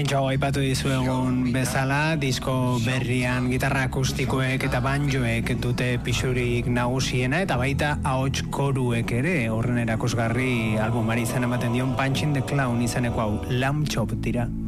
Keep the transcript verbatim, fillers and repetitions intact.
Lehentxo aipatu dizuegun bezala, disko berrian gitarra akustikoek eta banjoek dute pisurik nagusiena, eta baita ahots koruek ere horren erakusgarri albumari izan ematen dion Punching the Clown izeneko hau, Lamb Chop dira.